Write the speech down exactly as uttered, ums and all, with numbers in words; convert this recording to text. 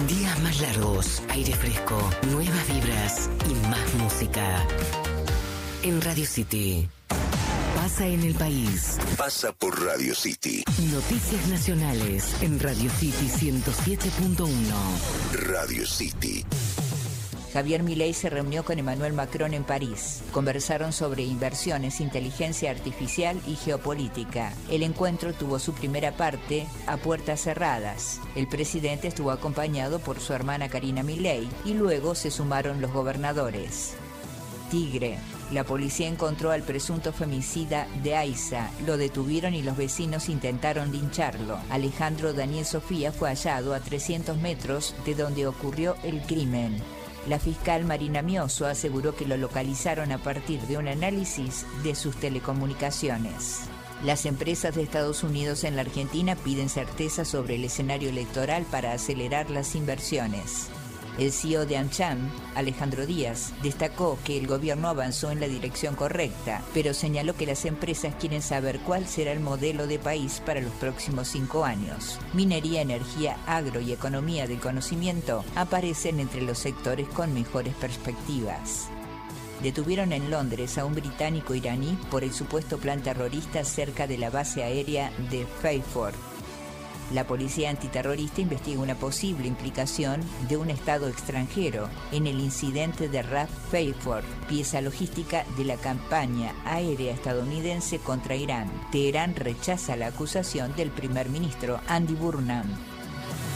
Días más largos, aire fresco, nuevas vibras y más música. En Radio City. Pasa en el país. Pasa por Radio City. Noticias nacionales en Radio City ciento siete punto uno. Radio City. Javier Milei se reunió con Emmanuel Macron en París. Conversaron sobre inversiones, inteligencia artificial y geopolítica. El encuentro tuvo su primera parte a puertas cerradas. El presidente estuvo acompañado por su hermana Karina Milei y luego se sumaron los gobernadores. Tigre. La policía encontró al presunto femicida de Aiza. Lo detuvieron y los vecinos intentaron lincharlo. Alejandro Daniel Sofía fue hallado a trescientos metros de donde ocurrió el crimen. La fiscal Marina Mioso aseguró que lo localizaron a partir de un análisis de sus telecomunicaciones. Las empresas de Estados Unidos en la Argentina piden certeza sobre el escenario electoral para acelerar las inversiones. El C E O de AmCham, Alejandro Díaz, destacó que el gobierno avanzó en la dirección correcta, pero señaló que las empresas quieren saber cuál será el modelo de país para los próximos cinco años. Minería, energía, agro y economía del conocimiento aparecen entre los sectores con mejores perspectivas. Detuvieron en Londres a un británico iraní por el supuesto plan terrorista cerca de la base aérea de Fairford. La policía antiterrorista investiga una posible implicación de un Estado extranjero en el incidente de R A F Fairford, pieza logística de la campaña aérea estadounidense contra Irán. Teherán rechaza la acusación del primer ministro Andy Burnham.